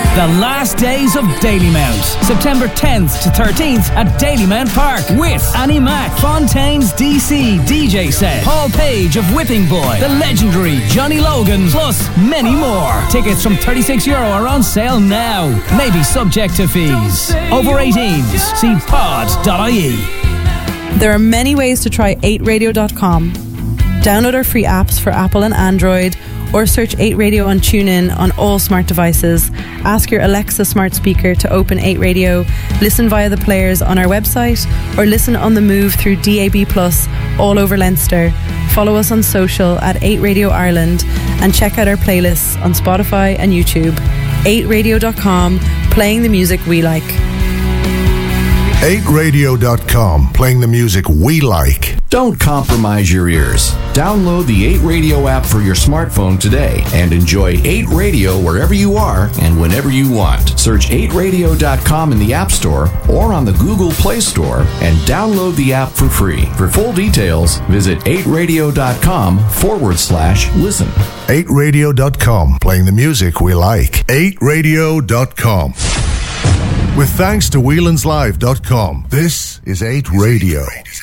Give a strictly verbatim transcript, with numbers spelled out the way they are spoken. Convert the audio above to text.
The last days of Dalymount. September tenth to thirteenth at Dalymount Park with Annie Mac, Fontaine's D C D J set, Paul Page of Whipping Boy, the legendary Johnny Logan, plus many more. Tickets from thirty-six euro are on sale now. Maybe subject to fees. Over eighteens. See pod dot I E. There are many ways to try eight radio dot com. Download our free apps for Apple and Android, or search eight radio on TuneIn on all smart devices. Ask your Alexa smart speaker to open eight radio, listen via the players on our website, or listen on the move through D A B plus all over Leinster. Follow us on social at eight radio Ireland and check out our playlists on Spotify and YouTube. eight radio dot com, playing the music we like. eight radio dot com, playing the music we like. Don't compromise your ears. Download the eight Radio app for your smartphone today and enjoy eight Radio wherever you are and whenever you want. Search eight radio dot com in the App Store or on the Google Play Store and download the app for free. For full details, visit eight radio dot com forward slash listen. eight radio dot com, playing the music we like. eight radio dot com. With thanks to whelan's live dot com, this is eight Radio.